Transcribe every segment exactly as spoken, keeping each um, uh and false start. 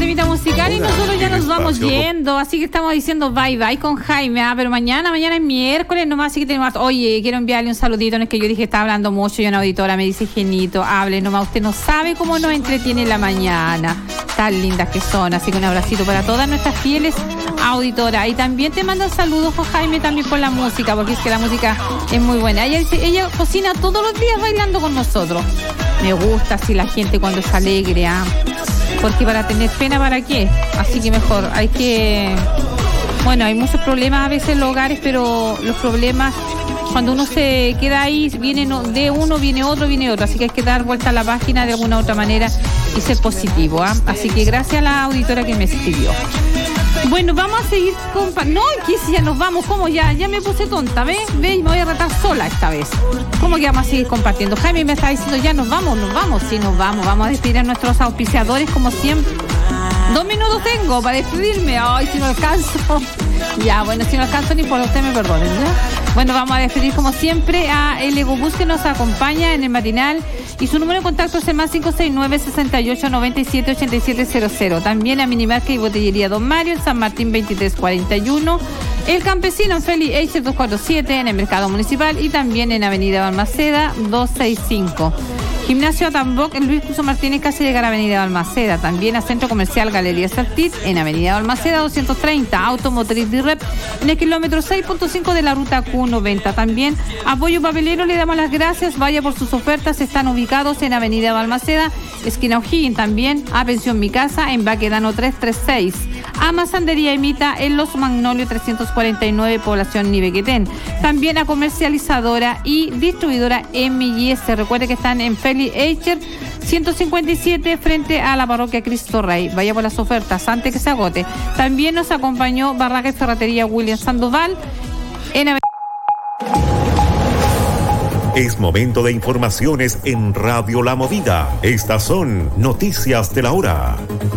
temita musical y nosotros ya nos vamos yendo, así que estamos diciendo bye bye con Jaime, ah, pero mañana, mañana es miércoles nomás, así que tenemos, oye, quiero enviarle un saludito, no es que yo dije que estaba hablando mucho y una auditora me dice, Genito, hable nomás, usted no sabe cómo nos entretiene la mañana, tan lindas que son, así que un abracito para todas nuestras fieles auditoras, y también te mandan saludos, Jaime, también por la música, porque es que la música es muy buena, ella dice, ella cocina todos los días bailando con nosotros, me gusta así la gente cuando es alegre, ah, porque para tener pena, ¿para qué? Así que mejor, hay que... Bueno, hay muchos problemas a veces en los hogares, pero los problemas, cuando uno se queda ahí, viene de uno, viene otro, viene otro. Así que hay que dar vuelta a la página de alguna u otra manera y ser positivo, ¿ah? Así que gracias a la auditora que me escribió. Bueno, vamos a seguir con... No, que si ya nos vamos, ¿cómo? Ya ya me puse tonta, ¿ves? ¿Ves? Me voy a retar sola esta vez. ¿Cómo que vamos a seguir compartiendo? Jaime me está diciendo, ya nos vamos, nos vamos. Sí, nos vamos. Vamos a despedir a nuestros auspiciadores como siempre. Dos minutos tengo para despedirme. Ay, si no alcanzo. Ya, bueno, si no alcanzo ni por usted me perdonen, ¿ya? Bueno, vamos a despedir como siempre a el Egobús que nos acompaña en el matinal y su número de contacto es el más cinco seis nueve, seis ocho, nueve siete, ocho siete cero cero. También a Minimarca y Botellería Don Mario en San Martín veintitrés cuarenta y uno. El Campesino en Feli Eicher doscientos cuarenta y siete en el Mercado Municipal y también en Avenida Balmaceda doscientos sesenta y cinco. Gimnasio Atamboc en Luis Cruz Martínez, casi llegar a Avenida Balmaceda. También a Centro Comercial Galería Sartit en Avenida Balmaceda doscientos treinta. Automotriz D-Rep en el kilómetro seis punto cinco de la ruta Q noventa. También Apoyo Papelero, le damos las gracias. Vaya por sus ofertas. Están ubicados en Avenida Balmaceda, esquina O'Higgins. También a Pensión Mi Casa en Baquedano trescientos treinta y seis. A Masandería Emita en Los Magnolios trescientos cuarenta y nueve, población Nivequetén. También a Comercializadora y Distribuidora M y S. Recuerde que están en Feli Eicher ciento cincuenta y siete frente a la parroquia Cristo Rey. Vaya por las ofertas antes que se agote. También nos acompañó Barraca y Ferretería William Sandoval en Avenida. Es momento de informaciones en Radio La Movida. Estas son noticias de la hora.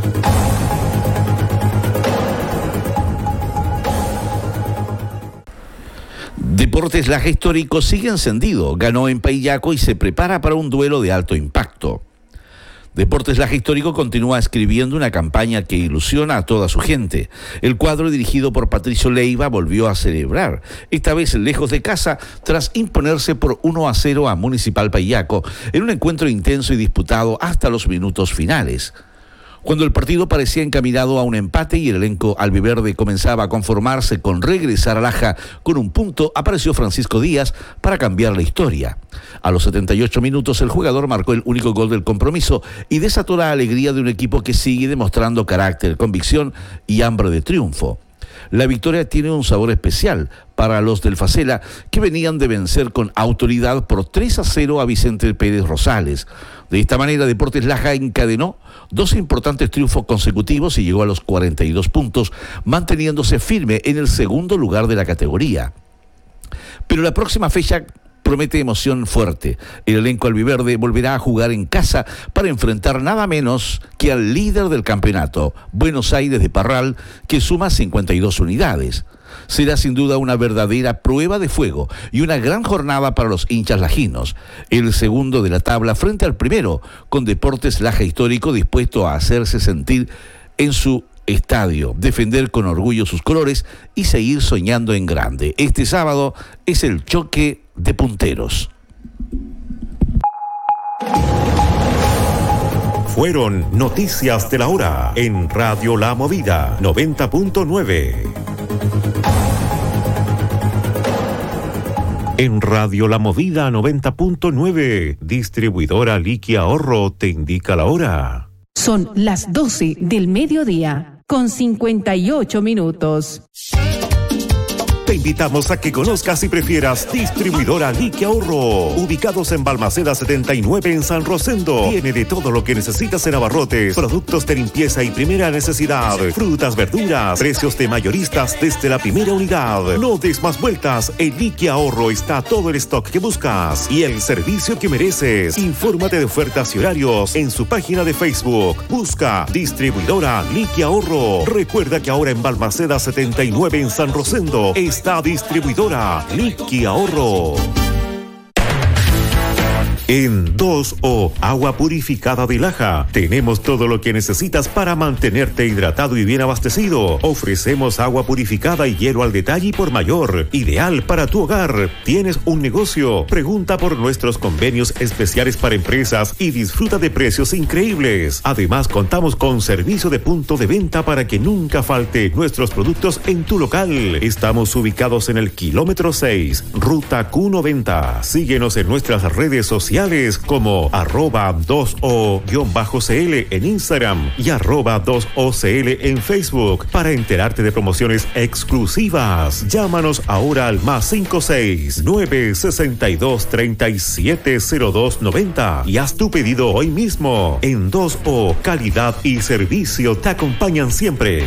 Deportes Laja Histórico sigue encendido, ganó en Paillaco y se prepara para un duelo de alto impacto. Deportes Laja Histórico continúa escribiendo una campaña que ilusiona a toda su gente. El cuadro dirigido por Patricio Leiva volvió a celebrar, esta vez lejos de casa, tras imponerse por uno a cero a Municipal Paillaco en un encuentro intenso y disputado hasta los minutos finales. Cuando el partido parecía encaminado a un empate y el elenco albiverde comenzaba a conformarse con regresar a Laja con un punto, apareció Francisco Díaz para cambiar la historia. A los setenta y ocho minutos el jugador marcó el único gol del compromiso y desató la alegría de un equipo que sigue demostrando carácter, convicción y hambre de triunfo. La victoria tiene un sabor especial para los del Facela, que venían de vencer con autoridad por tres a cero a Vicente Pérez Rosales. De esta manera, Deportes Laja encadenó dos importantes triunfos consecutivos y llegó a los cuarenta y dos puntos, manteniéndose firme en el segundo lugar de la categoría. Pero la próxima fecha promete emoción fuerte. El elenco albiverde volverá a jugar en casa para enfrentar nada menos que al líder del campeonato, Buenos Aires de Parral, que suma cincuenta y dos unidades. Será sin duda una verdadera prueba de fuego y una gran jornada para los hinchas lajinos. El segundo de la tabla frente al primero, con Deportes Laja Histórico dispuesto a hacerse sentir en su estadio, defender con orgullo sus colores y seguir soñando en grande. Este sábado es el choque de punteros. Fueron noticias de la hora en Radio La Movida noventa punto nueve. En Radio La Movida noventa punto nueve, distribuidora Liqui Ahorro te indica la hora. Son las doce del mediodía, con cincuenta y ocho minutos. Te invitamos a que conozcas y prefieras Distribuidora Liqui Ahorro. Ubicados en Balmaceda setenta y nueve en San Rosendo. Tiene de todo lo que necesitas en abarrotes, productos de limpieza y primera necesidad, frutas, verduras, precios de mayoristas desde la primera unidad. No des más vueltas, en Liqui Ahorro está todo el stock que buscas y el servicio que mereces. Infórmate de ofertas y horarios en su página de Facebook. Busca Distribuidora Liqui Ahorro. Recuerda que ahora en Balmaceda setenta y nueve en San Rosendo está Distribuidora Liqui Ahorro. En dos O Agua Purificada de Laja tenemos todo lo que necesitas para mantenerte hidratado y bien abastecido. Ofrecemos agua purificada y hielo al detalle y por mayor, ideal para tu hogar. ¿Tienes un negocio? Pregunta por nuestros convenios especiales para empresas y disfruta de precios increíbles. Además, contamos con servicio de punto de venta para que nunca falte nuestros productos en tu local. Estamos ubicados en el kilómetro seis, ruta Q noventa. Síguenos en nuestras redes sociales como arroba dos O C L en Instagram y arroba dos O C L en Facebook para enterarte de promociones exclusivas. Llámanos ahora al más cinco seis nueve seis dos tres siete cero dos nueve cero y haz tu pedido hoy mismo. En dos O, calidad y servicio te acompañan siempre.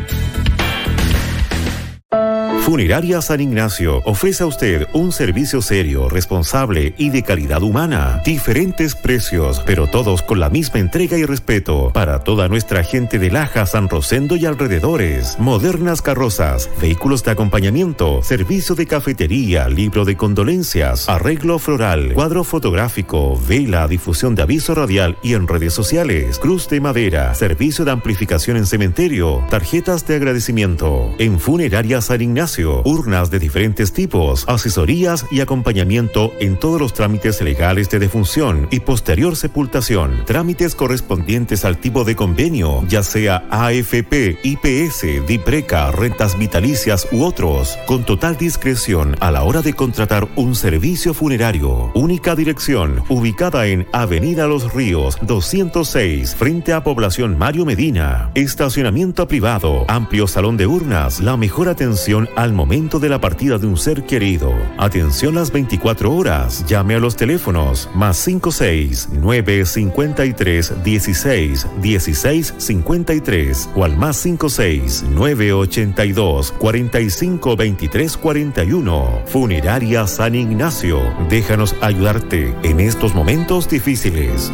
Funeraria San Ignacio ofrece a usted un servicio serio, responsable y de calidad humana. Diferentes precios, pero todos con la misma entrega y respeto para toda nuestra gente de Laja, San Rosendo y alrededores. Modernas carrozas, vehículos de acompañamiento, servicio de cafetería, libro de condolencias, arreglo floral, cuadro fotográfico, vela, difusión de aviso radial y en redes sociales, cruz de madera, servicio de amplificación en cementerio, tarjetas de agradecimiento. En Funeraria San Ignacio, urnas de diferentes tipos, asesorías y acompañamiento en todos los trámites legales de defunción y posterior sepultación, trámites correspondientes al tipo de convenio, ya sea A F P, I P S, DIPRECA, rentas vitalicias u otros, con total discreción a la hora de contratar un servicio funerario. Única dirección, ubicada en Avenida Los Ríos, doscientos seis, frente a Población Mario Medina. Estacionamiento privado, amplio salón de urnas, la mejor atención al momento de la partida de un ser querido. Atención las veinticuatro horas. Llame a los teléfonos más cinco seis nueve cinco tres dieciséis dieciséis cincuenta y tres o al más cinco seis nueve ochenta y dos cuarenta y cinco veintitrés cuarenta y uno. Funeraria San Ignacio. Déjanos ayudarte en estos momentos difíciles.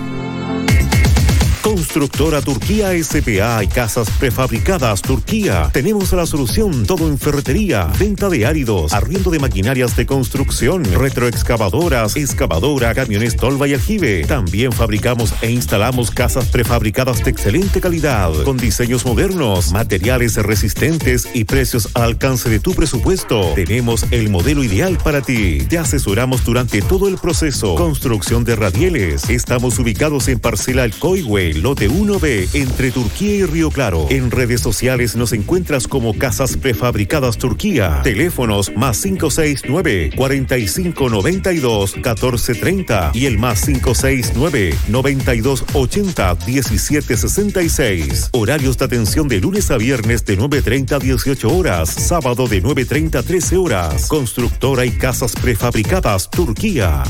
Constructora Turquía S P A y Casas Prefabricadas Turquía. Tenemos la solución, todo en ferretería, venta de áridos, arriendo de maquinarias de construcción, retroexcavadoras, excavadora, camiones tolva y aljibe. También fabricamos e instalamos casas prefabricadas de excelente calidad, con diseños modernos, materiales resistentes y precios al alcance de tu presupuesto. Tenemos el modelo ideal para ti. Te asesoramos durante todo el proceso. Construcción de radieles. Estamos ubicados en Parcela El Coihue, lote uno B, entre Turquía y Río Claro. En redes sociales nos encuentras como Casas Prefabricadas Turquía. Teléfonos más cinco seis nueve cuarenta y cinco noventa y dos catorce treinta y el más cinco seis nueve noventa y dos ochenta diecisiete sesenta y seis. Horarios de atención de lunes a viernes de nueve treinta a dieciocho horas, sábado de nueve treinta a trece horas. Constructora y Casas Prefabricadas Turquía.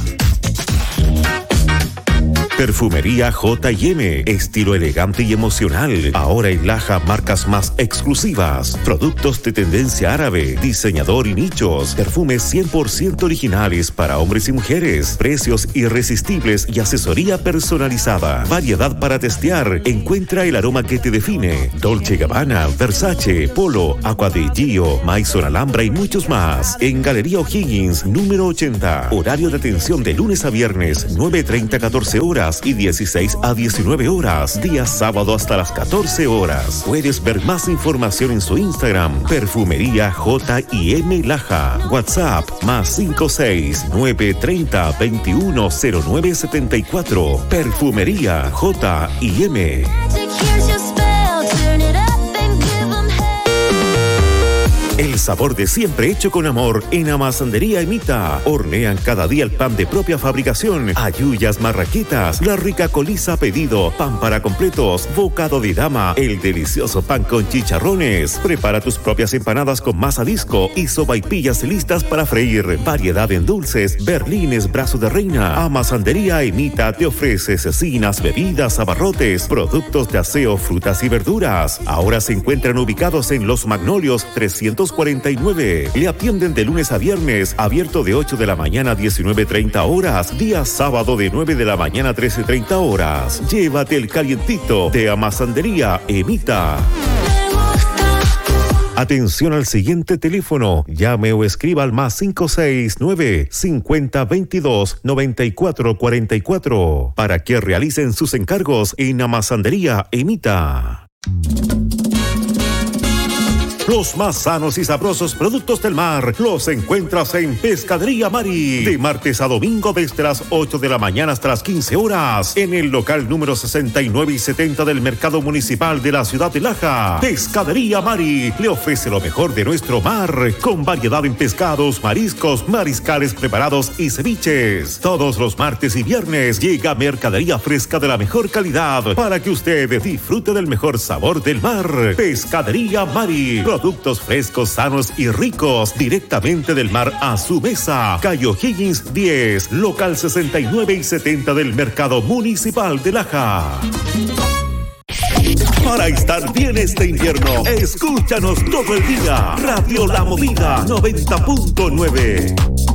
Perfumería J y M, estilo elegante y emocional. Ahora en Laja, marcas más exclusivas, productos de tendencia árabe, diseñador y nichos, perfumes cien por ciento originales para hombres y mujeres, precios irresistibles y asesoría personalizada. Variedad para testear. Encuentra el aroma que te define. Dolce Gabbana, Versace, Polo, Aqua di Gio, Maison Alhambra y muchos más. En Galería O'Higgins, número ochenta. Horario de atención de lunes a viernes, nueve treinta a catorce horas y dieciséis a diecinueve horas. Día sábado hasta las catorce horas. Puedes ver más información en su Instagram, Perfumería J y M Laja. WhatsApp más cinco seis nueve treinta veintiuno cero nueve setenta y cuatro. Perfumería J y M. El sabor de siempre hecho con amor en Amasandería Emita. Hornean cada día el pan de propia fabricación, ayuyas marraquitas, la rica coliza a pedido, pan para completos, bocado de dama, el delicioso pan con chicharrones. Prepara tus propias empanadas con masa disco y sopaipillas listas para freír. Variedad en dulces, berlines, brazo de reina. Amasandería Emita te ofrece cecinas, bebidas, abarrotes, productos de aseo, frutas y verduras. Ahora se encuentran ubicados en Los Magnolios trescientos cuarenta y nueve. Le atienden de lunes a viernes, abierto de ocho de la mañana a diecinueve treinta horas, día sábado de nueve de la mañana a trece treinta horas. Llévate el calientito de Amasandería Emita. Atención al siguiente teléfono. Llame o escriba al más cinco seis nueve, cincuenta, veintidós, noventa y cuatro cuarenta y cuatro para que realicen sus encargos en Amasandería Emita. Los más sanos y sabrosos productos del mar los encuentras en Pescadería Mari. De martes a domingo desde las ocho de la mañana hasta las quince horas. En el local número sesenta y nueve y setenta del Mercado Municipal de la Ciudad de Laja. Pescadería Mari le ofrece lo mejor de nuestro mar. Con variedad en pescados, mariscos, mariscales preparados y ceviches. Todos los martes y viernes llega mercadería fresca de la mejor calidad para que usted disfrute del mejor sabor del mar. Pescadería Mari. Productos frescos, sanos y ricos, directamente del mar a su mesa. Calle O'Higgins diez, local sesenta y nueve y setenta del Mercado Municipal de Laja. Para estar bien este invierno, escúchanos todo el día. Radio La Movida noventa punto nueve.